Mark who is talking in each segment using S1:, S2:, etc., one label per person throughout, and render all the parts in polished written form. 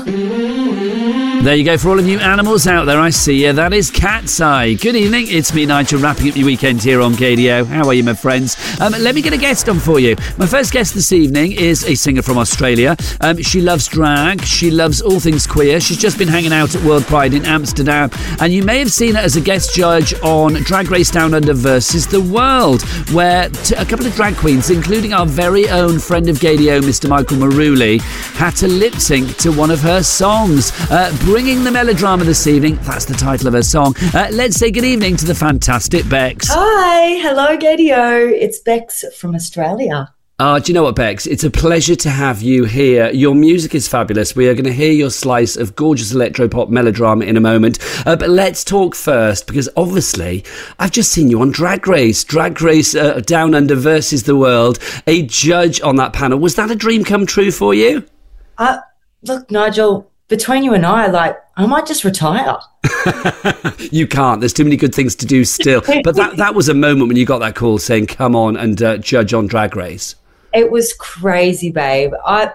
S1: There you go for all of you animals out there. I see you. That is Cat's Eye. Good evening. It's me, Nigel, wrapping up your weekend here on KDO. How are you, my friends? Let me get a guest on for you. My first guest this evening is a singer from Australia. She loves drag. She loves all things queer. She's just been hanging out at World Pride in Amsterdam. And you may have seen her as a guest judge on Drag Race Down Under versus the World, where a couple of drag queens, including our very own friend of KDO, Mr. Michael Maruli, had to lip sync to one of her songs. Bringing the melodrama this evening, that's the title of her song. Let's say good evening to the fantastic Bex.
S2: Hi, hello Gadio. It's Bex from Australia.
S1: Do you know what, Bex? It's a pleasure to have you here. Your music is fabulous. We are going to hear your slice of gorgeous electropop melodrama in a moment. But let's talk first, because obviously I've just seen you on Drag Race Down Under versus the World, a judge on that panel. Was that a dream come true for you?
S2: Look, Nigel, between you and I might just retire.
S1: You can't. There's too many good things to do still. But that was a moment when you got that call saying, come on and judge on Drag Race.
S2: It was crazy, babe. I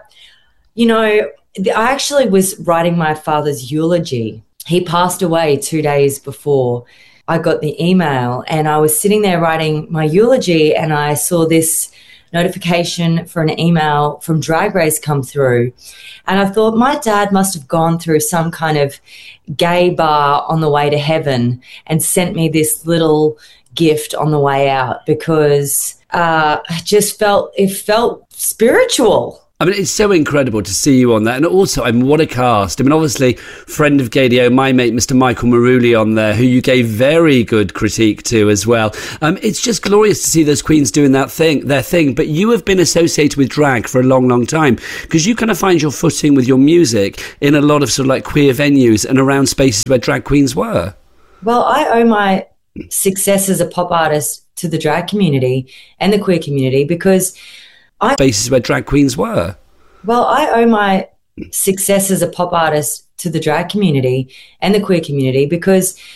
S2: actually was writing my father's eulogy. He passed away 2 days before I got the email, and I was sitting there writing my eulogy, and I saw this notification for an email from Drag Race come through. And I thought my dad must have gone through some kind of gay bar on the way to heaven and sent me this little gift on the way out, because it felt spiritual.
S1: I mean, it's so incredible to see you on that. And also, what a cast. I mean, obviously, friend of KDO, my mate, Mr. Michael Maruli on there, who you gave very good critique to as well. It's just glorious to see those queens doing their thing. But you have been associated with drag for a long, long time, because you kind of find your footing with your music in a lot of sort of like queer venues and around spaces where drag queens were.
S2: Well, I owe my success as a pop artist to the drag community and the queer community, because
S1: spaces where drag queens were.
S2: Well, I owe my success as a pop artist to the drag community and the queer community, because